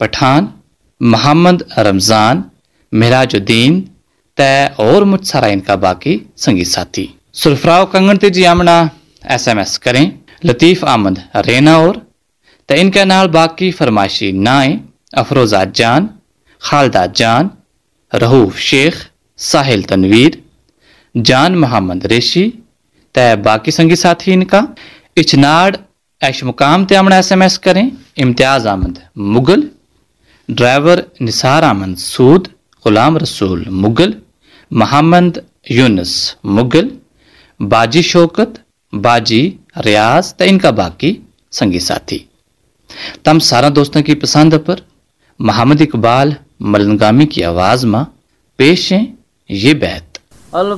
पठान, मोहम्मद रमजान, मेहराजुद्दीन तय और मुझ सारा इनका बाकी संगी साथी। सुरफराव कंगन ते जी आमना SMS करें। लतीफ़ अहमद रेना और तो इनके नाल बाकी फरमाइशी नाएं अफरोज़ा जान, खालदा जान, रहूफ शेख, साहिल तनवीर, जान मोहम्मद रेशी तय बाकी संगी साथी इनका। इचनाड़ ऐश मुकाम ते आमना SMS करें। इम्तियाज़ अहमद मुगल, ड्राइवर निसार अहमद सूद, गुलाम रसूल मुगल, मोहम्मद यूनुस मुगल, बाजी शौकत, बाजी रियाज तो इनका बाकी संगी साथी। तम सारा दोस्तों की पसंद पर मोहम्मद इकबाल मलंगामी की आवाज में पेश है ये बैत।